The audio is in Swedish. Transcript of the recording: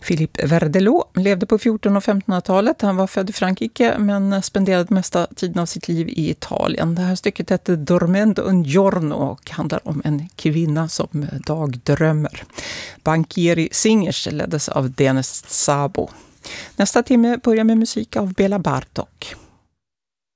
Philippe Verdelot levde på 1400- och 1500-talet. Han var född i Frankrike men spenderade mesta tiden av sitt liv i Italien. Det här stycket heter Dormendo un giorno och handlar om en kvinna som dagdrömmer. Banchieri Singers leddes av Denis Szabo. Nästa timme börjar med musik av Bela Bartok.